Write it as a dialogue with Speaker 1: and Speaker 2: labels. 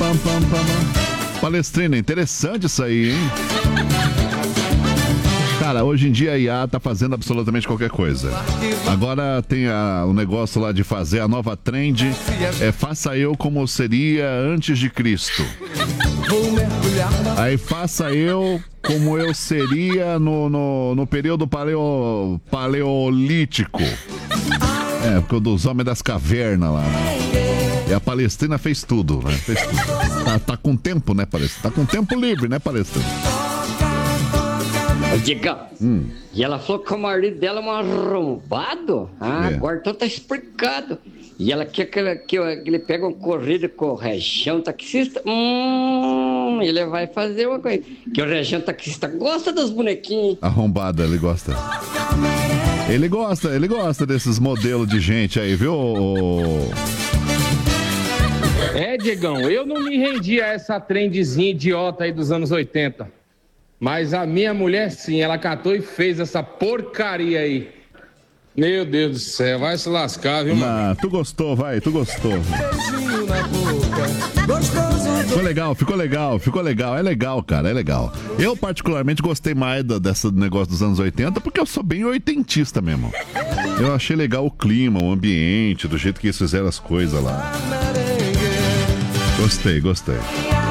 Speaker 1: Palestrina, interessante isso aí, hein? Cara, hoje em dia a IA tá fazendo absolutamente qualquer coisa. Agora tem o negócio lá de fazer a nova trend, faça eu como seria antes de Cristo. Aí faça eu como eu seria no período paleolítico. Porque dos homens das cavernas lá, né? E a Palestrina fez tudo, né? Fez tudo. Tá com tempo, né, Palestrina? Tá com tempo livre, né, Palestrina?
Speaker 2: Digão, e ela falou que o marido dela é um arrombado. Agora então tá explicado. E ela quer que ele pegue uma corrida com o Região taxista. Ele vai fazer uma coisa. Que o Região taxista gosta dos bonequinhos.
Speaker 1: Arrombada, ele gosta. Ele gosta desses modelos de gente aí, viu?
Speaker 3: Diegão, eu não me rendi a essa trendzinha idiota aí dos anos 80. Mas a minha mulher sim, ela catou e fez essa porcaria aí. Meu Deus do céu, vai se lascar, viu, mano?
Speaker 1: Tu gostou. Ficou legal. É legal, cara, é legal. Eu particularmente gostei mais desse negócio dos anos 80, porque eu sou bem oitentista mesmo. Eu achei legal o clima, o ambiente, do jeito que eles fizeram as coisas lá. Gostei.